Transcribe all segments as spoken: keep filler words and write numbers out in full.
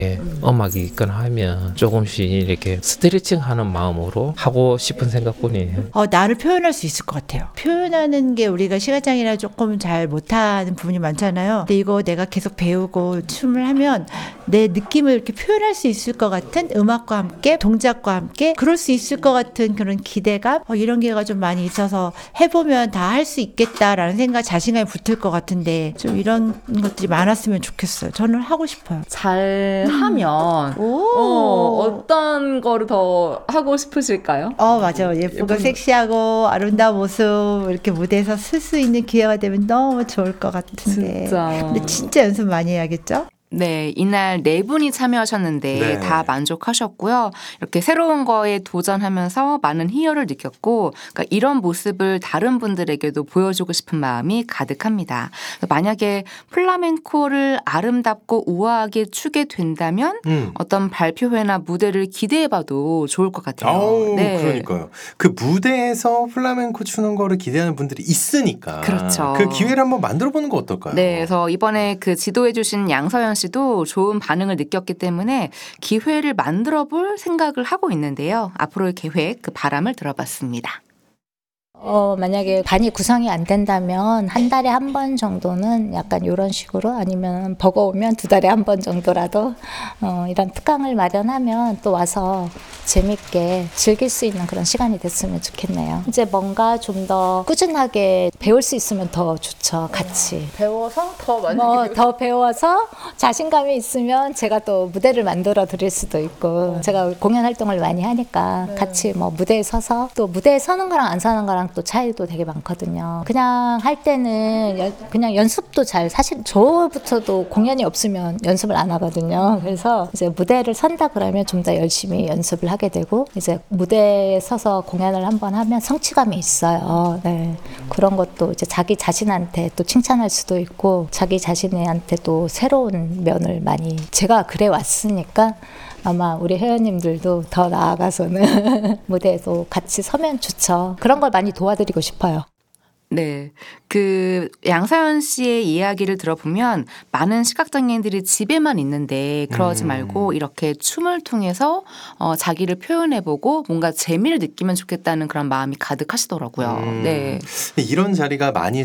예, 음악이 있거나 하면 조금씩 이렇게 스트레칭 하는 마음으로 하고 싶은 생각뿐이에요. 어, 나를 표현할 수 있을 것 같아요. 표현하는 게 우리가 시각장애라 조금 잘 못하는 부분이 많잖아요. 근데 이거 내가 계속 배우고 춤을 하면 내 느낌을 이렇게 표현할 수 있을 것 같은, 음악과 함께 동작과 함께 그럴 수 있을 것 같은 그런 기대감, 어, 이런 게가 좀 많이 있어서 해보면 다 할 수 있겠다라는 생각, 자신감이 붙을 것 같은데 좀 이런 것들이 많았으면 좋겠어요. 저는 하고 싶어요. 잘 하면 오. 어, 어떤 거를 더 하고 싶으실까요? 어, 맞아. 예쁘고 섹시하고 아름다운 모습 이렇게 무대에서 쓸 수 있는 기회가 되면 너무 좋을 것 같은데. 진짜. 근데 진짜 연습 많이 해야겠죠? 네, 이날 네 분이 참여하셨는데 네. 다 만족하셨고요. 이렇게 새로운 거에 도전하면서 많은 희열을 느꼈고, 그러니까 이런 모습을 다른 분들에게도 보여주고 싶은 마음이 가득합니다. 만약에 플라멩코를 아름답고 우아하게 추게 된다면 음. 어떤 발표회나 무대를 기대해봐도 좋을 것 같아요. 아우, 네. 그러니까요. 그 무대에서 플라멩코 추는 거를 기대하는 분들이 있으니까. 그렇죠. 그 기회를 한번 만들어보는 거 어떨까요? 네, 그래서 이번에 그 지도해주신 양서연 씨도 좋은 반응을 느꼈기 때문에 기회를 만들어 볼 생각을 하고 있는데요. 앞으로의 계획, 그 바람을 들어봤습니다. 어, 만약에 반이 구성이 안 된다면 한 달에 한 번 정도는 약간 이런 식으로, 아니면 버거우면 두 달에 한 번 정도라도 어, 이런 특강을 마련하면 또 와서 재밌게 즐길 수 있는 그런 시간이 됐으면 좋겠네요. 이제 뭔가 좀 더 꾸준하게 배울 수 있으면 더 좋죠. 같이. 배워서 더 많이 뭐 더 배워서 자신감이 있으면 제가 또 무대를 만들어 드릴 수도 있고, 제가 공연 활동을 많이 하니까 같이 뭐 무대에 서서, 또 무대에 서는 거랑 안 서는 거랑 또 차이도 되게 많거든요. 그냥 할 때는 연, 그냥 연습도 잘, 사실 저부터도 공연이 없으면 연습을 안 하거든요. 그래서 이제 무대를 선다 그러면 좀 더 열심히 연습을 하게 되고, 이제 무대에 서서 공연을 한번 하면 성취감이 있어요. 네. 그런 것도 이제 자기 자신한테 또 칭찬할 수도 있고, 자기 자신한테 또 새로운 면을 많이, 제가 그래 왔으니까 아마 우리 회원님들도 더 나아가서는 무대에도 같이 서면 좋죠. 그런 걸 많이 도와드리고 싶어요. 네, 그 양서연 씨의 이야기를 들어보면 많은 시각장애인들이 집에만 있는데 그러지 음. 말고 이렇게 춤을 통해서 어, 자기를 표현해보고 뭔가 재미를 느끼면 좋겠다는 그런 마음이 가득하시더라고요. 음. 네, 이런 자리가 많이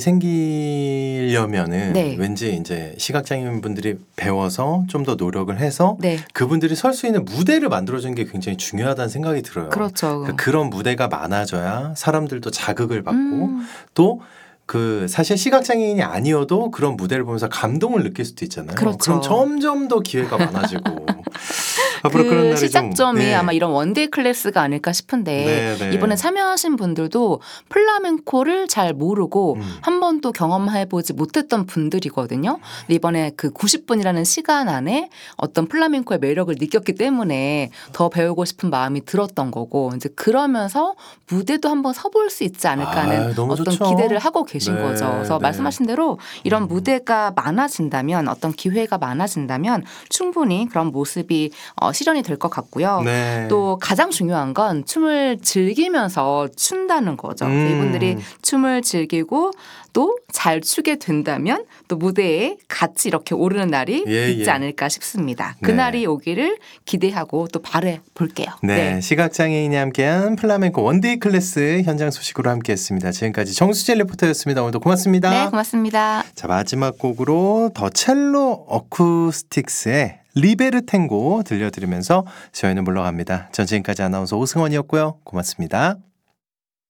생기려면은 네. 왠지 이제 시각장애인 분들이 배워서 좀 더 노력을 해서 네, 그분들이 설 수 있는 무대를 만들어주는 게 굉장히 중요하다는 생각이 들어요. 그렇죠. 그러니까 그런 무대가 많아져야 사람들도 자극을 받고 음. 또 그 사실 시각장애인이 아니어도 그런 무대를 보면서 감동을 느낄 수도 있잖아요. 그렇죠. 그럼 점점 더 기회가 많아지고 앞으로 그런 그 날이 시작점이 좀, 네. 아마 이런 원데이 클래스가 아닐까 싶은데, 네, 네. 이번에 참여하신 분들도 플라멩코를 잘 모르고 음. 한 번도 경험해보지 못했던 분들이거든요. 근데 이번에 그 구십 분이라는 시간 안에 어떤 플라멩코의 매력을 느꼈기 때문에 더 배우고 싶은 마음이 들었던 거고, 이제 그러면서 무대도 한번 서볼 수 있지 않을까 하는 아, 너무 어떤 좋죠. 기대를 하고 계신 네, 거죠. 그래서 네. 말씀하신 대로 이런 음. 무대가 많아진다면, 어떤 기회가 많아진다면 충분히 그런 모습이 어, 실현이 될 것 같고요. 네. 또 가장 중요한 건 춤을 즐기면서 춘다는 거죠. 그래서 음. 이분들이 춤을 즐기고 또 잘 추게 된다면 또 무대에 같이 이렇게 오르는 날이 예, 있지 예. 않을까 싶습니다. 네. 그날이 오기를 기대하고 또 바래 볼게요. 네, 시각장애인이 함께한 플라멩코 원데이 클래스 현장 소식으로 함께했습니다. 지금까지 정수재 리포터였습니다. 오늘도 고맙습니다. 네, 고맙습니다. 자, 마지막 곡으로 더 첼로 어쿠스틱스의 리베르 탱고 들려드리면서 저희는 물러갑니다. 전 지금까지 아나운서 오승원이었고요. 고맙습니다.